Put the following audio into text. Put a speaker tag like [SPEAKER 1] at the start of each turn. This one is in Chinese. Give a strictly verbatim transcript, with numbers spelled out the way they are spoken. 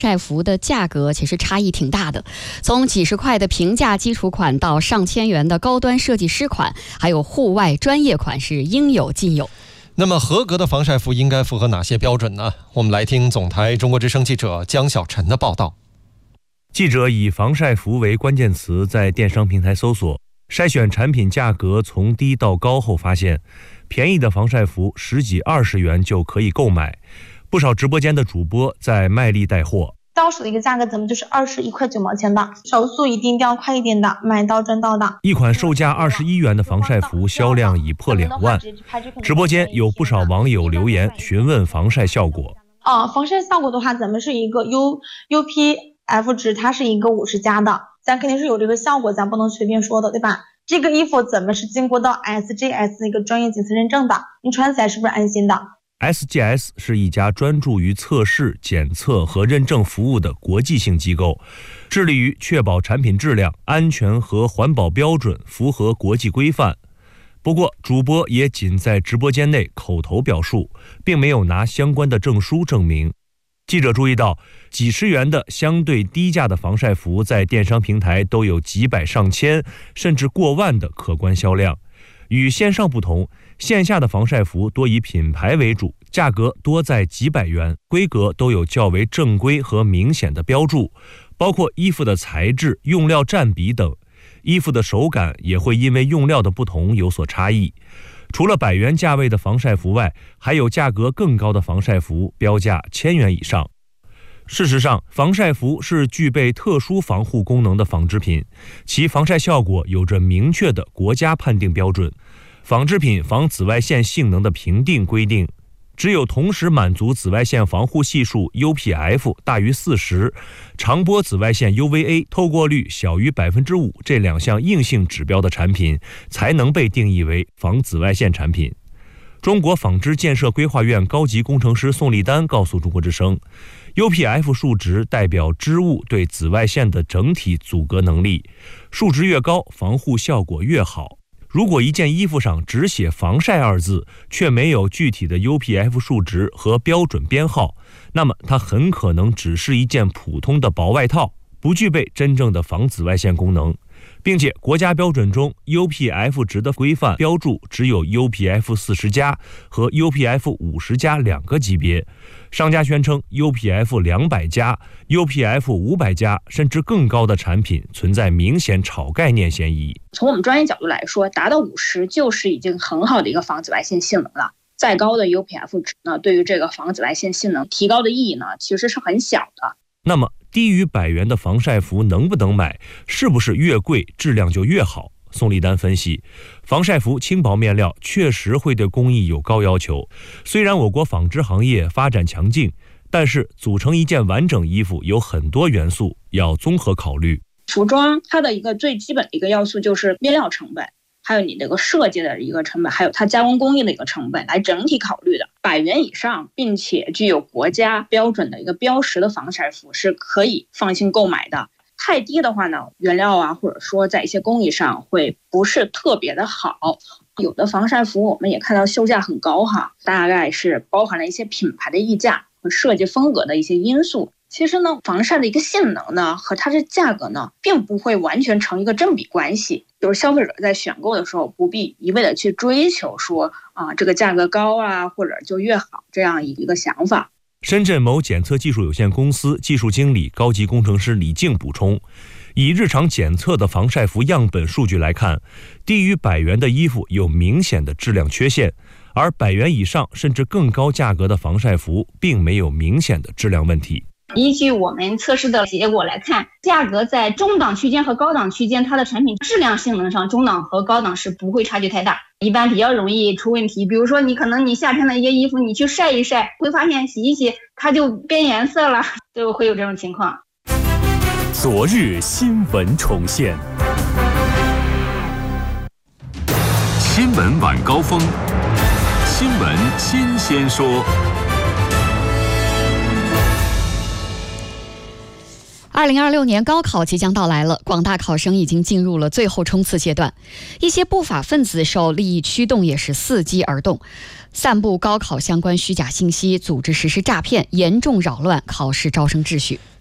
[SPEAKER 1] 晒服的价格其实差异挺大的，从几十块的平价基础款到上千元的高端设计师款，还有户外专业款是应有尽有。
[SPEAKER 2] 那么合格的防晒服应该符合哪些标准呢？我们来听总台中国之声记者江小晨的报道。
[SPEAKER 3] 记者以防晒服为关键词在电商平台搜索，筛选产品价格从低到高后发现，便宜的防晒服十几二十元就可以购买。不少直播间的主播在卖力带货，
[SPEAKER 4] 到手的一个价格咱们就是二十一块九毛钱的，手速一定要快一点的，买到赚到的。
[SPEAKER 3] 一款售价二十一元的防晒服销量已破两万，直播间有不少网友留言询问防晒效果。
[SPEAKER 4] 啊，防晒效果的话，咱们是一个 U U P F 值，它是一个五十加的，咱肯定是有这个效果，咱不能随便说的，对吧？这个衣服咱们是经过到 S G S 一个专业检测认证的，你穿起来是不是安心的
[SPEAKER 3] ？S G S 是一家专注于测试、检测和认证服务的国际性机构，致力于确保产品质量、安全和环保标准符合国际规范。不过，主播也仅在直播间内口头表述，并没有拿相关的证书证明。记者注意到，几十元的相对低价的防晒服在电商平台都有几百上千，甚至过万的可观销量。与线上不同，线下的防晒服多以品牌为主，价格多在几百元，规格都有较为正规和明显的标注，包括衣服的材质、用料占比等。衣服的手感也会因为用料的不同有所差异。除了百元价位的防晒服外，还有价格更高的防晒服，标价千元以上。事实上，防晒服是具备特殊防护功能的纺织品，其防晒效果有着明确的国家判定标准。纺织品防紫外线性能的评定规定，只有同时满足紫外线防护系数 U P F 大于四十，长波紫外线 U V A 透过率小于 百分之五 这两项硬性指标的产品，才能被定义为防紫外线产品。中国纺织建设规划院高级工程师宋立丹告诉中国之声， U P F 数值代表织物对紫外线的整体阻隔能力，数值越高，防护效果越好。如果一件衣服上只写防晒二字，却没有具体的 U P F 数值和标准编号，那么它很可能只是一件普通的薄外套，不具备真正的防紫外线功能。并且国家标准中 U P F 值的规范标注只有 U P F 四十加 和 U P F 五十加两个级别，商家宣称 U P F 两百加、U P F 五百加甚至更高的产品存在明显炒概念嫌疑。
[SPEAKER 5] 从我们专业角度来说，达到五十就是已经很好的一个防紫外线性能了。再高的 U P F 值呢，对于这个防紫外线性能提高的意义呢，其实是很小的。
[SPEAKER 3] 那么低于百元的防晒服能不能买？是不是越贵质量就越好？宋立丹分析，防晒服轻薄面料确实会对工艺有高要求。虽然我国纺织行业发展强劲，但是组成一件完整衣服有很多元素要综合考虑。
[SPEAKER 5] 服装它的一个最基本的一个要素就是面料成本，还有你这个设计的一个成本，还有它加工工艺的一个成本来整体考虑的。百元以上并且具有国家标准的一个标识的防晒服是可以放心购买的。太低的话呢，原料啊或者说在一些工艺上会不是特别的好。有的防晒服我们也看到售价很高哈，大概是包含了一些品牌的溢价和设计风格的一些因素。其实呢，防晒的一个性能呢和它的价格呢并不会完全成一个正比关系，就是消费者在选购的时候不必一味的去追求说啊这个价格高啊或者就越好这样一个想法。
[SPEAKER 3] 深圳某检测技术有限公司技术经理高级工程师李静补充，以日常检测的防晒服样本数据来看，低于百元的衣服有明显的质量缺陷，而百元以上甚至更高价格的防晒服并没有明显的质量问题。
[SPEAKER 6] 依据我们测试的结果来看，价格在中档区间和高档区间，它的产品质量性能上中档和高档是不会差距太大，一般比较容易出问题。比如说你可能你夏天的一些衣服你去晒一晒，会发现洗一洗它就变颜色了，就会有这种情况。
[SPEAKER 7] 昨日新闻重现，新闻晚高峰，新闻新鲜说。
[SPEAKER 1] 二零二六年高考即将到来了，广大考生已经进入了最后冲刺阶段，一些不法分子受利益驱动也是伺机而动，散布高考相关虚假信息，组织实施诈骗，严重扰乱考试招生秩序。